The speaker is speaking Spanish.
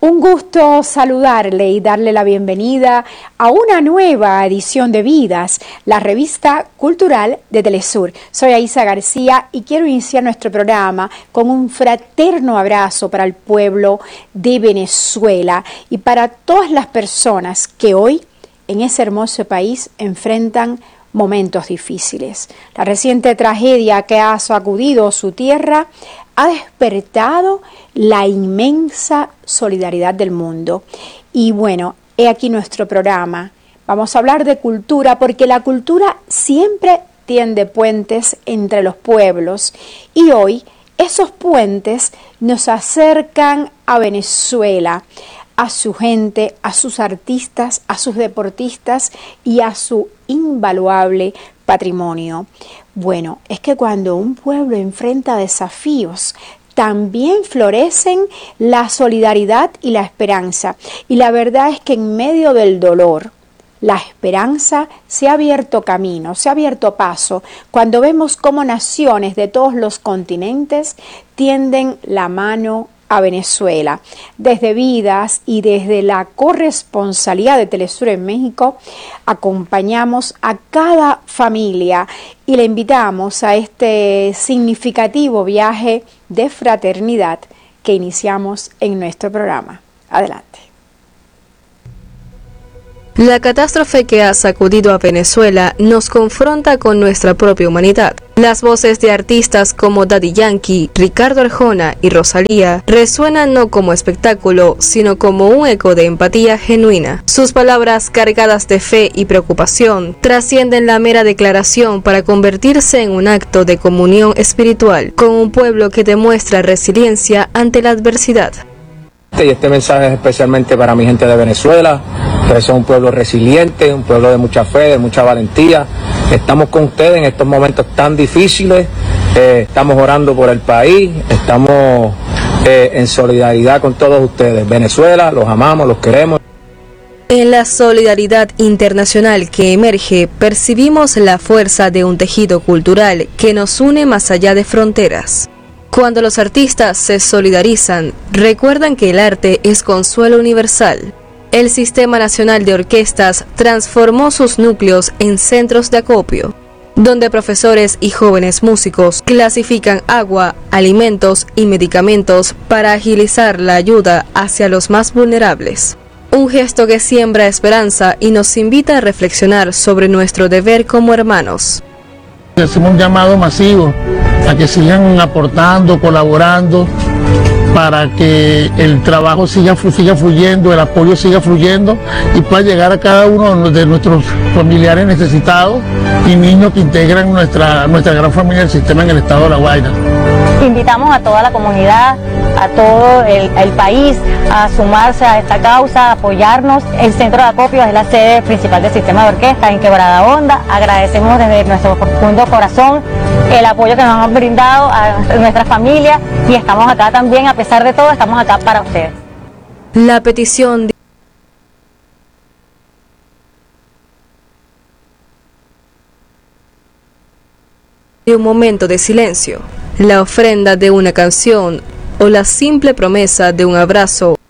Un gusto saludarle y darle la bienvenida a una nueva edición de Vidas, la revista cultural de Telesur. Soy Aisa García y quiero iniciar nuestro programa con un fraterno abrazo para el pueblo de Venezuela y para todas las personas que hoy en ese hermoso país enfrentan momentos difíciles. La reciente tragedia que ha sacudido su tierra ha despertado la inmensa solidaridad del mundo. Y bueno, he aquí nuestro programa. Vamos a hablar de cultura porque la cultura siempre tiende puentes entre los pueblos y hoy esos puentes nos acercan a Venezuela, a su gente, a sus artistas, a sus deportistas y a su invaluable patrimonio. Bueno, es que cuando un pueblo enfrenta desafíos, también florecen la solidaridad y la esperanza. Y la verdad es que en medio del dolor, la esperanza se ha abierto camino, se ha abierto paso, cuando vemos cómo naciones de todos los continentes tienden la mano a Venezuela. Desde Vidas y desde la corresponsalía de Telesur en México, acompañamos a cada familia y le invitamos a este significativo viaje de fraternidad que iniciamos en nuestro programa. Adelante. La catástrofe que ha sacudido a Venezuela nos confronta con nuestra propia humanidad. Las voces de artistas como Daddy Yankee, Ricardo Arjona y Rosalía resuenan no como espectáculo, sino como un eco de empatía genuina. Sus palabras cargadas de fe y preocupación trascienden la mera declaración para convertirse en un acto de comunión espiritual con un pueblo que demuestra resiliencia ante la adversidad. Y este mensaje es especialmente para mi gente de Venezuela, que es un pueblo resiliente, un pueblo de mucha fe, de mucha valentía. Estamos con ustedes en estos momentos tan difíciles, estamos orando por el país, estamos en solidaridad con todos ustedes. Venezuela, los amamos, los queremos. En la solidaridad internacional que emerge, percibimos la fuerza de un tejido cultural que nos une más allá de fronteras. Cuando los artistas se solidarizan, recuerdan que el arte es consuelo universal. El Sistema Nacional de Orquestas transformó sus núcleos en centros de acopio, donde profesores y jóvenes músicos clasifican agua, alimentos y medicamentos para agilizar la ayuda hacia los más vulnerables. Un gesto que siembra esperanza y nos invita a reflexionar sobre nuestro deber como hermanos. Hacemos un llamado masivo a que sigan aportando, colaborando, para que el trabajo siga fluyendo, el apoyo siga fluyendo y pueda llegar a cada uno de nuestros familiares necesitados y niños que integran nuestra gran familia del sistema en el estado de La Guaira. Invitamos a toda la comunidad, a todo el país a sumarse a esta causa, a apoyarnos. El centro de acopio es la sede principal del sistema de orquesta en Quebrada Honda. Agradecemos desde nuestro profundo corazón el apoyo que nos han brindado a nuestra familia y estamos acá también, a pesar de todo, estamos acá para ustedes. La petición de un momento de silencio, la ofrenda de una canción o la simple promesa de un abrazo